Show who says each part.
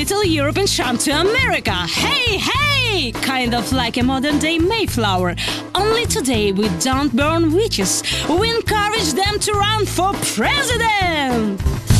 Speaker 1: little European charm to America. Hey, hey! Kind of like a modern-day Mayflower. Only today we don't burn witches. We encourage them to run for president!